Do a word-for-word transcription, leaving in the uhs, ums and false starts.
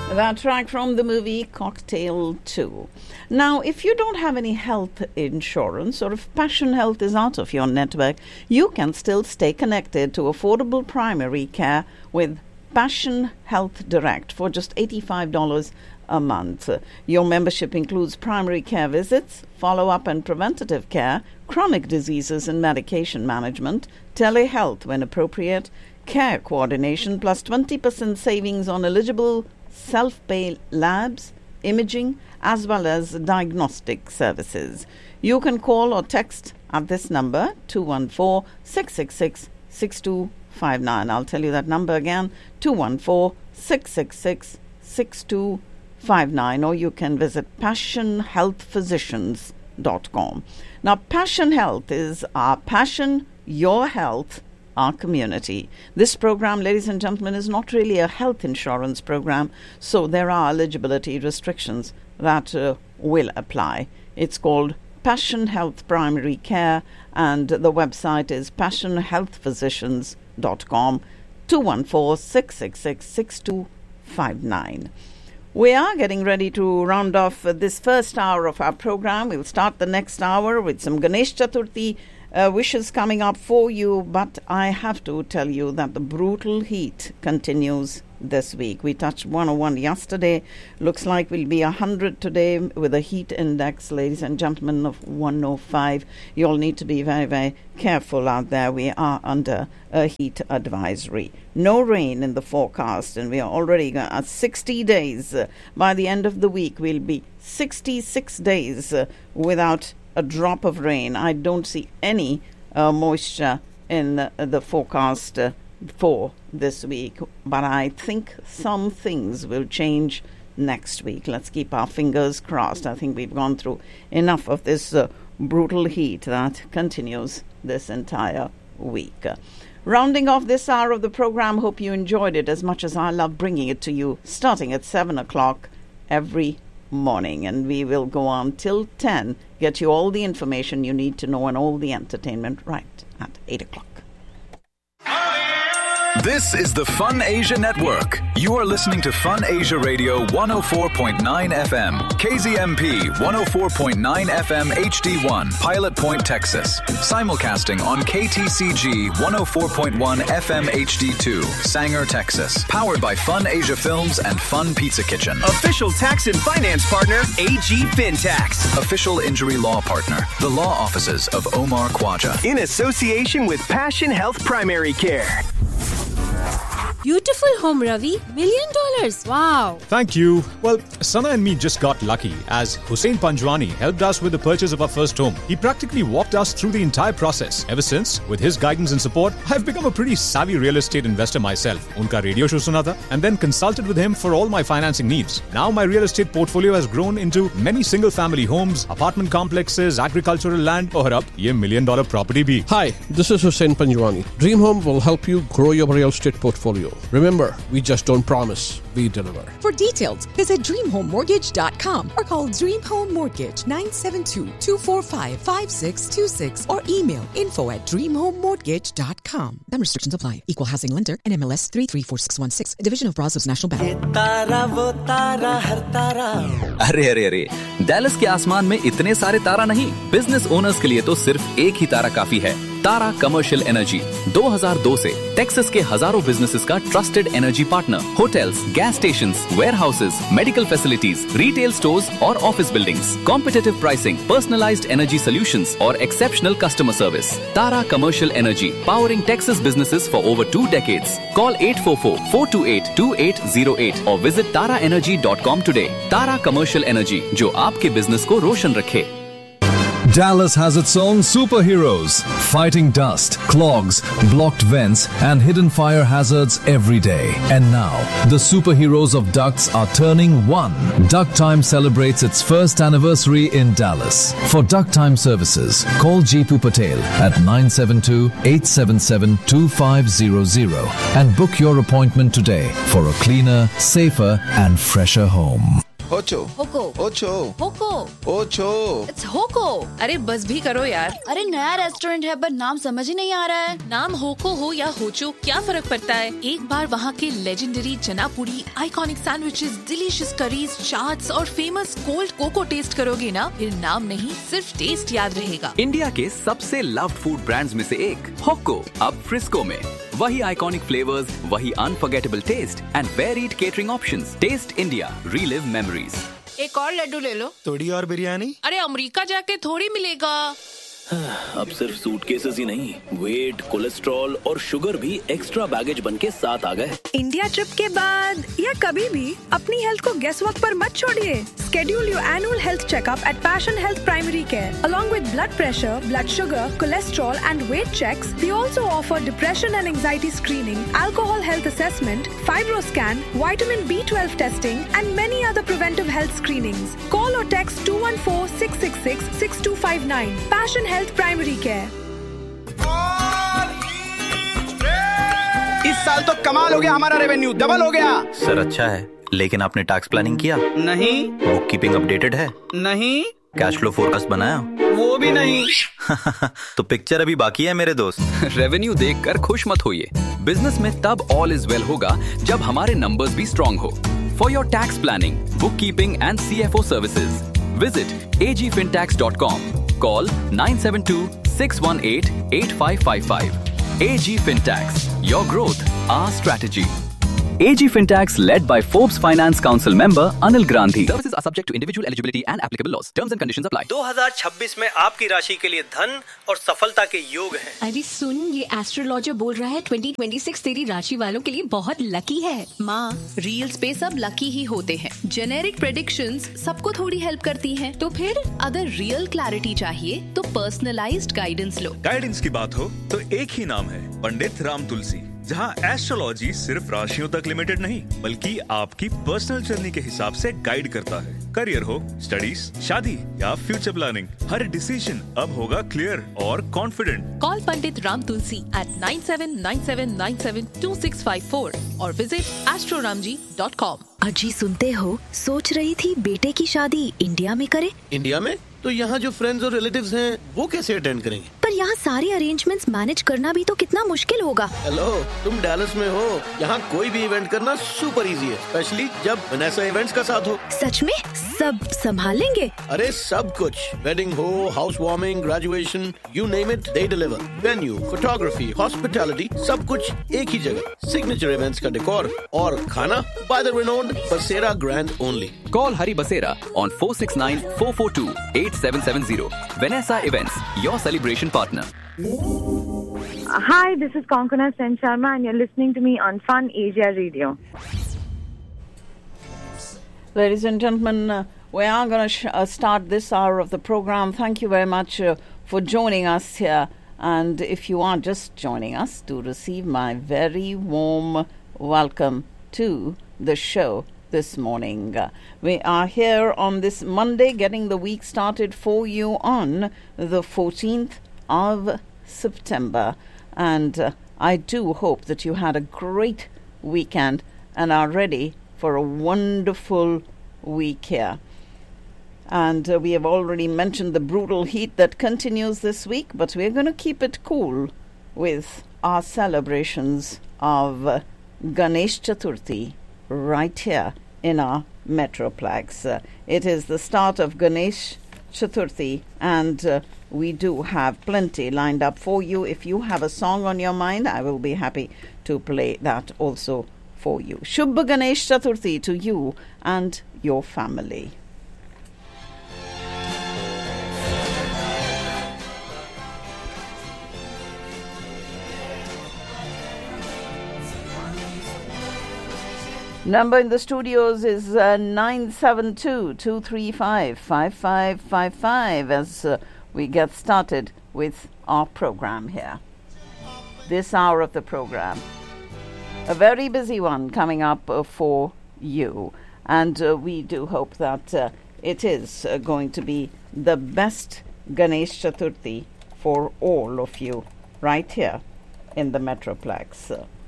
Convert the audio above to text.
That track from the movie Cocktail two. Now, if you don't have any health insurance or if Passion Health is out of your network, you can still stay connected to affordable primary care with Passion Health Direct for just eighty-five dollars a month. Your membership includes primary care visits, follow-up and preventative care, chronic diseases and medication management, telehealth when appropriate, care coordination, plus twenty percent savings on eligible self-pay labs, imaging, as well as diagnostic services. You can call or text at this number, two one four, six six six, six two five nine. I'll tell you that number again, two one four, six six six, six two five nine, or you can visit passion health physicians dot com. Now, Passion Health is our passion, your health, our community. This program, ladies and gentlemen, is not really a health insurance program, so there are eligibility restrictions that uh, will apply. It's called Passion Health Primary Care, and the website is passion health physicians dot com, two one four, six six six, six two five nine. We are getting ready to round off uh, this first hour of our program. We'll start the next hour with some Ganesh Chaturthi Uh, wishes coming up for you, but I have to tell you that the brutal heat continues this week. We touched one oh one yesterday. Looks like we'll be one hundred today with a heat index, ladies and gentlemen, of one oh five. You all need to be very, very careful out there. We are under a heat advisory. No rain in the forecast, and we are already at sixty days. Uh, by the end of the week, we'll be sixty-six days uh, without a drop of rain. I don't see any uh, moisture in uh, the forecast uh, for this week, but I think some things will change next week. Let's keep our fingers crossed. I think we've gone through enough of this uh, brutal heat that continues this entire week. Uh, rounding off this hour of the program, hope you enjoyed it as much as I love bringing it to you, starting at seven o'clock every morning, and we will go on till ten, get you all the information you need to know and all the entertainment right at eight o'clock. This is the Fun Asia Network. You are listening to Fun Asia Radio one oh four point nine F M, K Z M P one oh four point nine F M H D one, Pilot Point, Texas. Simulcasting on K T C G one oh four point one F M H D two, Sanger, Texas. Powered by Fun Asia Films and Fun Pizza Kitchen. Official tax and finance partner, A G FinTax. Official injury law partner, the law offices of Omar Khwaja. In association with Passion Health Primary Care. Beautiful home, Ravi. Million dollars. Wow. Thank you. Well, Sana and me just got lucky as Hussein Panjwani helped us with the purchase of our first home. He practically walked us through the entire process. Ever since, with his guidance and support, I've become a pretty savvy real estate investor myself. Unka radio show suna tha, and then consulted with him for all my financing needs. Now my real estate portfolio has grown into many single-family homes, apartment complexes, agricultural land, और अब ये million dollar property भी. Hi, this is Hussein Panjwani. Dream Home will help you grow your real estate portfolio. Remember, we just don't promise, we deliver. For details, visit dream home mortgage dot com or call Dream Home Mortgage nine seven two, two four five, five six two six or email info at dream home mortgage dot com. Some restrictions apply. Equal housing lender, N M L S three three four six one six, Division of Brazos National Bank. अरे अरे अरे, Dallas के आसमान में इतने सारे तारा नहीं, business owners के लिए तो सिर्फ एक ही तारा काफी है। तारा कमर्शियल एनर्जी दो हज़ार दो से टेक्सास के हजारों बिजनेसेस का trusted energy partner. Hotels, gas stations, warehouses, medical facilities, retail stores और office buildings, competitive pricing, personalised energy solutions और exceptional customer service. Tara commercial energy, powering Texas businesses for over two decades. Call at four four, four to eight, to eight zero eight और visit तारा energy dot com today. तारा commercial energy, जो आपके business को रोशन रखे। Dallas has its own superheroes, fighting dust, clogs, blocked vents, and hidden fire hazards every day. And now, the superheroes of ducts are turning one. Duct Time celebrates its first anniversary in Dallas. For Duct Time services, call Jeetu Patel at nine seven two, eight seven seven, two five zero zero and book your appointment today for a cleaner, safer, and fresher home. Ocho. Hoko. Ocho. Hoko. Ocho. It's Hoko. अरे बस भी करो यार. अरे नया restaurant है पर नाम समझ ही नहीं आ रहा है. नाम होको हो या होचो क्या फर्क पड़ता है. एक बार वहाँ के लेजेंडरी चना पूरी, iconic sandwiches, delicious curries, chaats और फेमस कोल्ड कोको टेस्ट करोगे ना, फिर नाम नहीं सिर्फ टेस्ट याद रहेगा. इंडिया के सबसे लव्ड फूड ब्रांड्स में से एक होको अब फ्रिस्को में. वही आइकॉनिक फ्लेवर्स, वही unforgettable test and varied catering options. Test India, relive memories. एक और लड्डू ले लो. थोड़ी और बिरयानी. अरे अमेरिका जाके थोड़ी मिलेगा. अब सिर्फ सूटकेसेस ही नहीं, वेट, कोलेस्ट्रॉल और शुगर भी एक्स्ट्रा बैगेज बन के साथ आ गए. इंडिया ट्रिप के बाद या कभी भी अपनी हेल्थ को गेस वक्त पर मत छोड़िए. Schedule your annual health checkup at Passion Health Primary Care. Along with blood pressure, blood sugar, cholesterol and weight checks, they also offer depression and anxiety screening, alcohol health assessment, fibroscan, vitamin B twelve testing and many other preventive health screenings. Call or text two one four, six six six, six two five nine. Passion Health Primary Care. इस साल तो कमाल हो गया, हमारा revenue double हो गया. Sir अच्छा है, लेकिन आपने टैक्स प्लानिंग किया? नहीं. बुक कीपिंग अपडेटेड है? नहीं. कैश फ्लो फोरकास्ट बनाया? वो भी नहीं. तो पिक्चर अभी बाकी है मेरे दोस्त. रेवेन्यू देखकर खुश मत होइए. बिजनेस में तब ऑल इज वेल होगा जब हमारे नंबर्स भी स्ट्रॉन्ग हो. For your tax planning, book keeping and C F O services, visit A ji fin tax dot com. Call nine seven two, six one eight, eight five five five. A G Fintax, your growth, our strategy. A G Fintax, led by Forbes Finance Council member Anil Grandhi. Services are subject to individual eligibility and applicable laws. Terms and conditions apply. दो हज़ार छब्बीस में आपकी राशि के लिए धन और सफलता के योग हैं. अरे सुन, ये एस्ट्रोलॉजर बोल रहा है ट्वेंटी ट्वेंटी सिक्स तेरी राशि वालों के लिए बहुत लकी है. माँ, रील्स पे सब लकी ही होते हैं. जेनेरिक प्रेडिक्शंस सबको थोड़ी हेल्प करती हैं. तो फिर अगर रियल क्लैरिटी चाहिए तो पर्सनलाइज्ड गाइडेंस लो. गाइडेंस की बात हो तो एक ही नाम है, पंडित राम तुलसी. जहाँ एस्ट्रोलॉजी सिर्फ राशियों तक लिमिटेड नहीं, बल्कि आपकी पर्सनल जर्नी के हिसाब से गाइड करता है. करियर हो, स्टडीज, शादी या फ्यूचर प्लानिंग, हर डिसीजन अब होगा क्लियर और confident. Call Pandit Ram Tulsi eight nine seven nine seven nine seven to six five four और विजिट एस्ट्रोरामजी डॉट कॉम. अजी सुनते हो, सोच रही थी बेटे की शादी इंडिया में करे. इंडिया में? तो यहाँ जो फ्रेंड्स और रिलेटिव्स हैं वो कैसे अटेंड करेंगे? पर यहाँ सारे अरेंजमेंट्स मैनेज करना भी तो कितना मुश्किल होगा. हेलो, तुम डैलस में हो, यहाँ कोई भी इवेंट करना सुपर इजी है, स्पेशली जब वनेसा इवेंट्स का साथ हो. सच में? सब संभाल लेंगे? अरे सब कुछ, वेडिंग हो, house warming, graduation, you name it, they deliver. Venue, photography, hospitality, सब कुछ एक ही जगह. सिग्नेचर इवेंट्स का डेकोर और खाना बाय द रिनोन्ड बसेरा grand only. Call Hari Basera on four six nine, four four two, eight seven seven zero. Vanessa Events, your celebration partner. Hi, this is Konkona Sen Sharma and you're listening to me on Fun Asia Radio. Ladies and gentlemen, uh, we are going to sh- uh, start this hour of the program. Thank you very much uh, for joining us here. And if you are just joining us, to receive my very warm welcome to the show this morning. Uh, we are here on this Monday, getting the week started for you on the fourteenth of September. And uh, I do hope that you had a great weekend and are ready for a wonderful week here. And uh, we have already mentioned the brutal heat that continues this week, but we're going to keep it cool with our celebrations of uh, Ganesh Chaturthi right here in our Metroplex. Uh, it is the start of Ganesh Chaturthi, and uh, we do have plenty lined up for you. If you have a song on your mind, I will be happy to play that also for you. Shubh Ganesh Chaturthi to you and your family. Number in the studios is uh, nine seven two, two three five, five five five five as uh, we get started with our program here. This hour of the program, a very busy one coming up uh, for you. And uh, we do hope that uh, it is uh, going to be the best Ganesh Chaturthi for all of you right here in the Metroplex. Uh,